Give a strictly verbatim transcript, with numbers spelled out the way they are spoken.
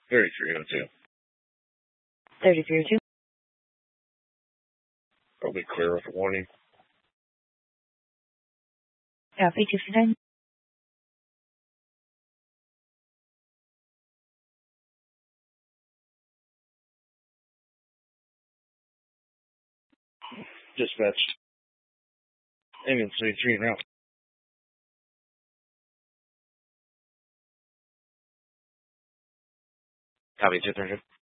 thirty-three oh two. thirty-three oh two. I'll be clear with a warning. Copy, two fifty-nine. Dispatched. Ambulance thirty-three en route. Copy, two thirty.